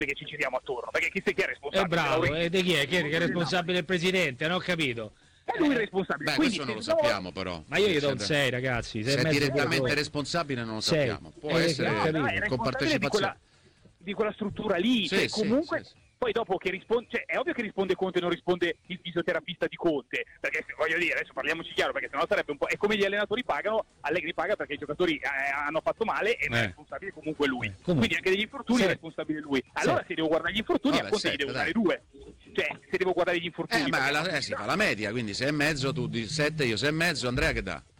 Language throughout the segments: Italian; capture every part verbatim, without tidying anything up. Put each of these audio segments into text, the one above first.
che ci giriamo attorno, perché chi, chi è responsabile? È bravo, e di chi è? Chi è, chi è responsabile il presidente? Non ho capito. È lui il responsabile. Beh, Quindi, questo non lo no, sappiamo però. Ma io gli do un Se- sei, ragazzi. Se è direttamente responsabile non lo sei. sappiamo. Può Eh, essere no, no, è con responsabile partecipazione. di quella, di quella struttura lì, Sì, cioè, sì, comunque sì, sì. poi dopo che risponde, cioè, è ovvio che risponde Conte e non risponde il fisioterapista di Conte, perché se, voglio dire, adesso parliamoci chiaro, perché sennò sarebbe un po', è come gli allenatori pagano, Allegri paga perché i giocatori eh, hanno fatto male e Eh. è responsabile comunque lui, Eh, comunque. quindi anche degli infortuni Sì. è responsabile lui. Allora Sì. se devo guardare gli infortuni Vabbè, a Conte gli sette, devo dai. dare due, cioè se devo guardare gli infortuni Eh, ma perché- la, eh, si fa la media, quindi sei e mezzo, tu di sette, io sei e mezzo, Andrea che dà?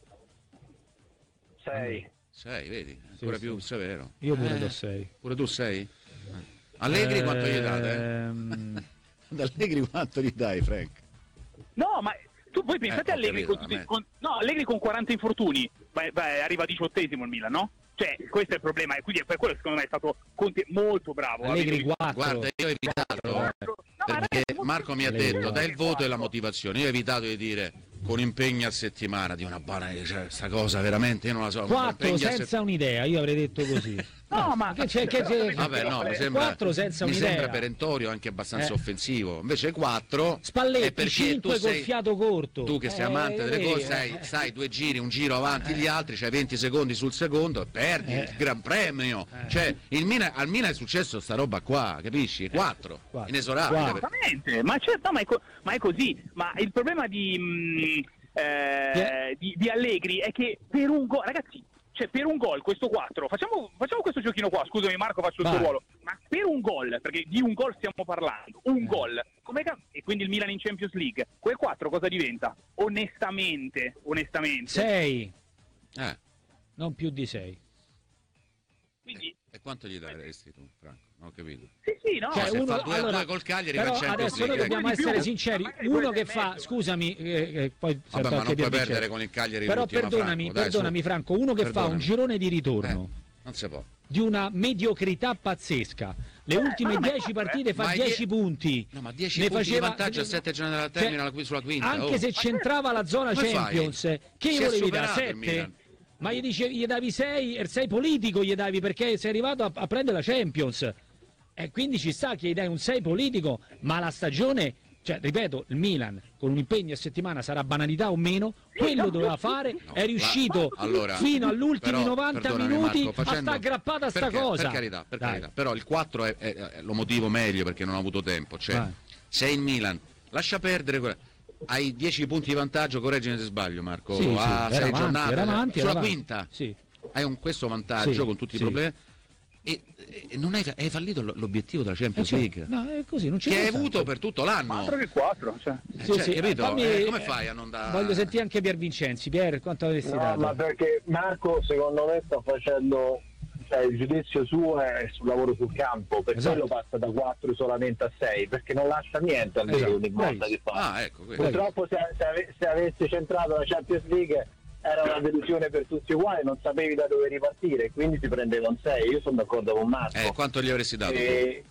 sei. sei, vedi? Ancora Sì, più sì. severo. Io pure Eh, do sei. Pure tu sei? Allegri quanto gli date? Ehm, Ad Allegri quanto gli dai, Frank? No, ma tu voi pensate Eh, ho Allegri capito, con, tutti, a me. con, no, Allegri con quaranta infortuni, beh, beh, arriva a diciottesimo il Milan, no? Cioè, questo è il problema, e quindi per quello secondo me è stato Conte molto bravo. Allegri Avete- quattro. Guarda, io ho evitato, No, ma perché ragazzi, Marco mi ha Allegri detto, dai il voto e la quattro. motivazione. Io ho evitato di dire con impegni a settimana, di una banale, cioè, sta cosa veramente io non la so. quattro impegni a senza un'idea, io avrei detto così. No, ma Che c'è, che c'è, Vabbè, no, mi sembra, quattro senza mi un'idea. sembra perentorio, anche abbastanza Eh. offensivo. Invece quattro è Spalletti, perché cinque tu sei, col fiato corto. tu che sei Eh, amante delle eh, cose, sai, eh. sai due giri, un giro avanti gli altri, c'hai venti secondi sul secondo e perdi Eh. il Gran Premio. Eh. Cioè, il Milan, al Milan è successo sta roba qua, capisci? Quattro, Quattro. inesorabile. Quattro. Esattamente, ma, certo, no, ma, è co- ma è così. Ma il problema di, mh, eh, di, di Allegri è che per un gol, ragazzi, cioè per un gol questo quattro, facciamo, facciamo questo giochino qua, scusami Marco, faccio il Vai. tuo ruolo, ma per un gol, perché di un gol stiamo parlando, un Eh. gol, come ca- e quindi il Milan in Champions League, quel quattro cosa diventa? Onestamente, onestamente. sei, Eh, non più di sei. Quindi, e quanto gli daresti tu, Franco? Non ho capito. sì, sì, no. Cioè, se uno- fa due a allora, due col Cagliari però va in Champions adesso noi League, dobbiamo ecco. essere Di più. sinceri, Magari uno due che e fa, mezzo. scusami, eh, eh, poi Vabbè, ma anche non puoi Piervincente. perdere con il Cagliari Però l'ultima, perdonami, Franco, dai, perdonami su. Franco, uno che fa un Perdonami. girone di ritorno Eh, non si può. di una mediocrità pazzesca. Le Eh, ultime ma non è dieci fatto, partite eh. fa Ma dieci die- punti. No, ma dieci Ne punti faceva- di vantaggio a sette giorni dal termine Cioè, alla- sulla quinta. Anche oh. se c'entrava la zona Come fai? Champions, che Si gli è volevi dare? superato il sette? Milan. Ma gli, dice, gli davi sei, il sei politico gli davi perché sei arrivato a, a prendere la Champions. E quindi ci sta che gli dai un sei politico, ma la stagione, cioè ripeto, il Milan con un impegno a settimana sarà banalità o meno, quello doveva fare, No, è riuscito ma- allora, fino agli ultimi però, novanta perdonami, minuti Marco, a facendo- sta aggrappata a sta perché- cosa. Per carità, per Dai. carità. Però il quattro è, è- è- lo motivo meglio perché non ho avuto tempo. Cioè, Vai. sei in Milan, lascia perdere. que- Hai dieci punti di vantaggio, correggimi se sbaglio, Marco. Sì, sì, a era sei avanti, giornate, era avanti, sulla era avanti. quinta. Sì. Hai un, questo vantaggio Sì, con tutti sì. i problemi. E, e non hai, hai fallito l- l'obiettivo della Champions Eh, cioè, League. no, è così, non c'è Che hai niente. avuto per tutto l'anno. Altro che quattro, cioè. Eh, Sì, cioè, sì, capito? fammi- Eh, come fai a non dare... Voglio sentire anche Pier Vincenzi. Pier, quanto avresti No, dato? ma perché Marco secondo me sta facendo, cioè, il giudizio suo è sul lavoro sul campo, per Esatto. quello passa da quattro solamente a sei, perché non lascia niente a Esatto. ogni volta Bravissimo. che fa. Ah, ecco, questo. Purtroppo se, se, ave- se avessi centrato la Champions League era una delusione per tutti uguali, non sapevi da dove ripartire, quindi si prendeva un sei. Io sono d'accordo con Marco. Eh, quanto gli avresti dato? tu? E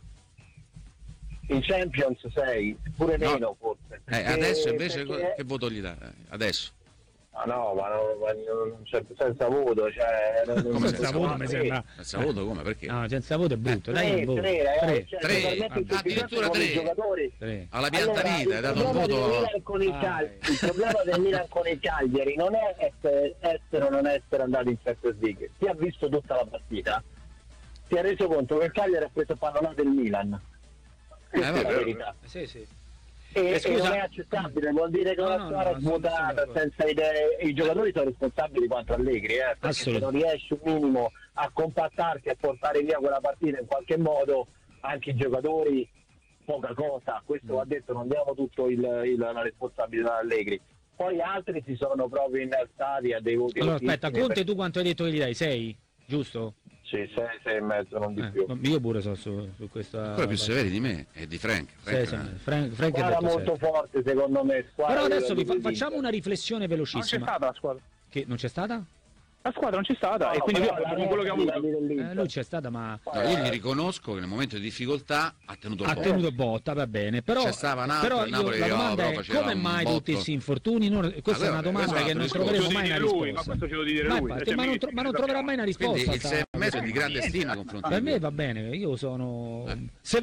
in Champions sei, pure No. meno forse. Eh, Perché- adesso invece perché- che voto gli dai? Eh, Adesso. Ah no, ma, non, ma non c'è senza voto, cioè non, Come senza senza voto voto? mi sembra. Senza voto come? Perché? No, senza voto è brutto. Dai tre, un voto. tre, eh, Tre. cioè, Tre. se permetti il Ah, addirittura come tre. i giocatori. Tre. Alla pianta Allora, vita, hai il dato un problema del voto... Milan con il, Ah, Cal- eh. il problema del Milan con il Cagliari non è essere, essere o non essere andato in Champions League. Chi ha visto tutta la partita si è reso conto che il Cagliari ha preso pallonate del Milan. Questa Eh, è la vabbè. verità. Sì, sì. E, Eh, e scusa. non è accettabile, vuol dire che No, una no, squadra no, sono- sono svuotata, d'accordo. senza idee, e i giocatori sono responsabili quanto Allegri, eh, perché se Assolutamente. non riesci un minimo a compattarti e portare via quella partita in qualche modo, anche i giocatori poca cosa, questo va detto, non diamo tutto il, il, la responsabilità ad Allegri. Poi altri si sono proprio innalzati a dei voti. Allora aspetta, altissimi, Conte tu quanto hai detto che gli dai? sei? Giusto? Sì, sei, sei e mezzo, non di Eh, più. io pure so su, su questa. Ancora più severi di me e di Frank. Sì, Frank, sì, eh. Frank, Frank ha Squadra detto molto sette. forte secondo me. squadra Però adesso di- vi fa- di- facciamo una riflessione Non c'è velocissima. stata la squadra. Che non c'è stata? La squadra non c'è stata No, e quindi lui ha però fatto la quello che ha voluto. Roma lì Eh, lui c'è stata, ma No, io gli riconosco che nel momento di difficoltà ha tenuto il ha posto. tenuto botta, va bene. Però, C'è stava Napoli, però il io, Napoli la arrivava, domanda però è faceva come un mai botto. tutti questi infortuni? Non- questa Ah, è una questo domanda è che un non altro troveremo discorso. mai una Dire lui, ma risposta. questo ce lo dire Ma, lui. infatti, cioè, ma non, mi- tro- ma non troverà mai una risposta. Quindi il sta- sei e mezzo è di grande stima nei confronti Per di me lui. va bene, io sono... Eh. Se